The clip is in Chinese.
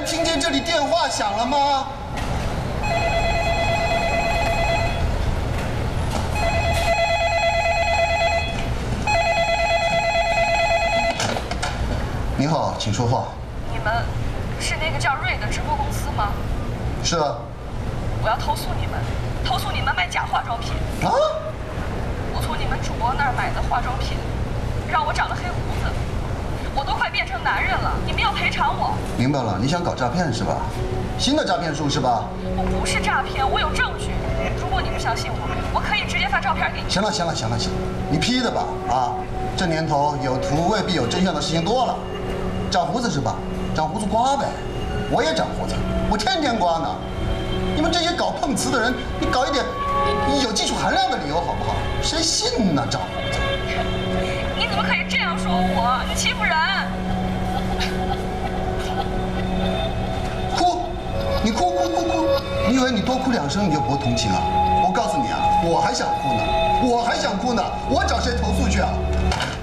人听见这里电话响了吗？你好，请说话。 你们是那个叫瑞的直播公司吗？ 是啊。 我要投诉你们，投诉你们卖假化妆品。 啊？ 我从你们主播那儿买的化妆品，让我长了黑胡子，我都快变成男人了，你们要赔偿我。 明白了，你想搞诈骗是吧？新的诈骗术是吧？ 我不是诈骗，我有证据。如果你不相信我，我可以直接发照片给你。 行了，你批的吧？啊，这年头有图未必有真相的事情多了。长胡子是吧？长胡子刮呗，我也长胡子，我天天刮呢。你们这些搞碰瓷的人，你搞一点有技术含量的理由好不好？谁信呢？长胡子？ 你怎么可以这样说我？你欺负人！ 哭，你哭！你以为你多哭2声你就博同情啊？我告诉你啊，我还想哭呢，我找谁投诉去啊？